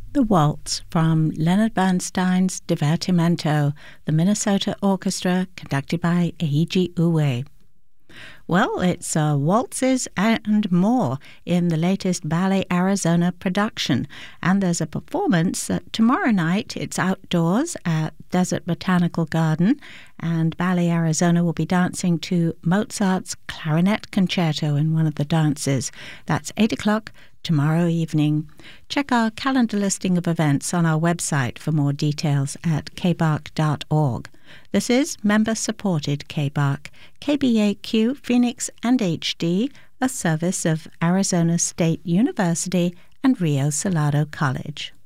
The Waltz from Leonard Bernstein's Divertimento, the Minnesota Orchestra, conducted by Eiji Uwe. Well, it's waltzes and more in the latest Ballet Arizona production. And there's a performance tomorrow night. It's outdoors at Desert Botanical Garden. And Ballet Arizona will be dancing to Mozart's Clarinet Concerto in one of the dances. That's 8 o'clock tomorrow evening. Check our calendar listing of events on our website for more details at kbark.org. This is member-supported KBARC, KBAQ, Phoenix and HD, a service of Arizona State University and Rio Salado College.